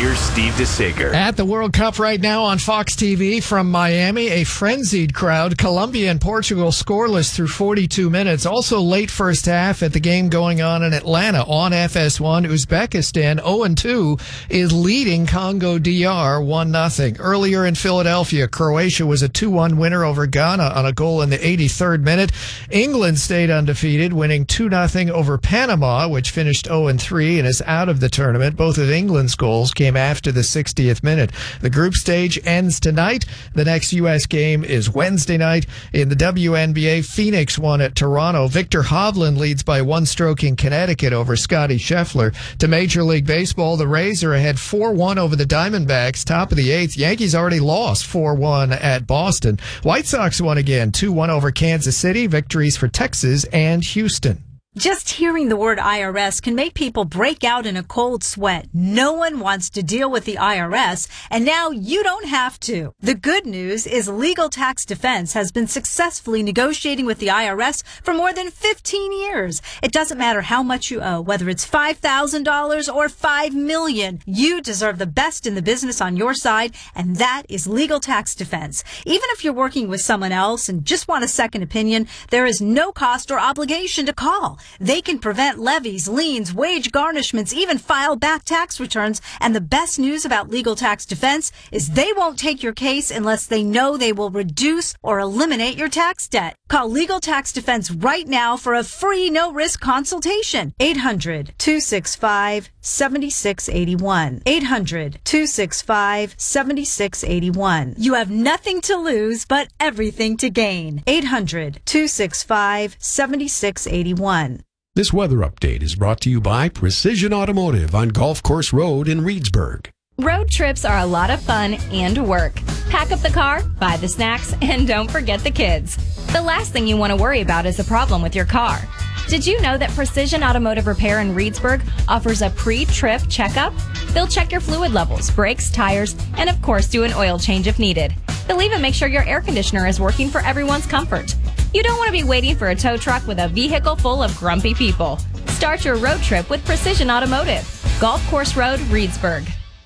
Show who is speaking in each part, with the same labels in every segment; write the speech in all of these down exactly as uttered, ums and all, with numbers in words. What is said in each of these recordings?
Speaker 1: Here's Steve DeSager.
Speaker 2: At the World Cup right now on Fox T V from Miami, a frenzied crowd. Colombia and Portugal scoreless through forty-two minutes. Also late first half at the game going on in Atlanta on F S one. Uzbekistan oh and two is leading Congo D R one nothing. Earlier in Philadelphia, Croatia was a two one winner over Ghana on a goal in the eighty-third minute. England stayed undefeated, winning two nothing over Panama, which finished oh and three and is out of the tournament. Both of England's goals came after the sixtieth minute. The group stage ends tonight. The next U S game is Wednesday night. In the W N B A, Phoenix won at Toronto. Victor Hovland leads by one stroke in Connecticut over Scotty Scheffler. To Major League Baseball, the Rays are ahead four one over the Diamondbacks. Top of the eighth. Yankees already lost four one at Boston. White Sox won again, two one over Kansas City. Victories for Texas and Houston.
Speaker 3: Just hearing the word I R S can make people break out in a cold sweat. No one wants to deal with the I R S, and now you don't have to. The good news is Legal Tax Defense has been successfully negotiating with the I R S for more than fifteen years. It doesn't matter how much you owe, whether it's five thousand dollars or five million dollars. You deserve the best in the business on your side, and that is Legal Tax Defense. Even if you're working with someone else and just want a second opinion, there is no cost or obligation to call. They can prevent levies, liens, wage garnishments, even file back tax returns. And the best news about Legal Tax Defense is they won't take your case unless they know they will reduce or eliminate your tax debt. Call Legal Tax Defense right now for a free no-risk consultation. eight hundred, two six five, seven six eight one. eight hundred, two six five, seven six eight one. You have nothing to lose but everything to gain. eight hundred, two six five, seven six eight one.
Speaker 4: This weather update is brought to you by Precision Automotive on Golf Course Road in Reedsburg.
Speaker 5: Road trips are a lot of fun and work. Pack up the car, buy the snacks, and don't forget the kids. The last thing you want to worry about is a problem with your car. Did you know that Precision Automotive Repair in Reedsburg offers a pre-trip checkup? They'll check your fluid levels, brakes, tires, and of course do an oil change if needed. They'll even make sure your air conditioner is working for everyone's comfort. You don't want to be waiting for a tow truck with a vehicle full of grumpy people. Start your road trip with Precision Automotive. Golf Course Road, Reedsburg.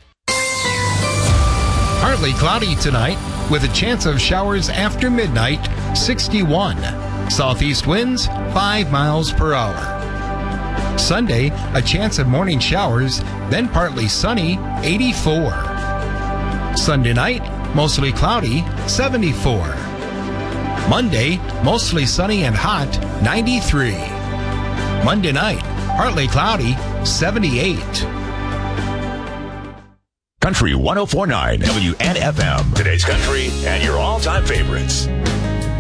Speaker 6: Partly cloudy tonight with a chance of showers after midnight, sixty-one. Southeast winds, five miles per hour. Sunday, a chance of morning showers, then partly sunny, eighty-four. Sunday night, mostly cloudy, seventy-four. Monday, mostly sunny and hot, ninety-three. Monday night, partly cloudy, seventy-eight.
Speaker 1: Country one oh four point nine W N F M. Today's country and your all-time favorites.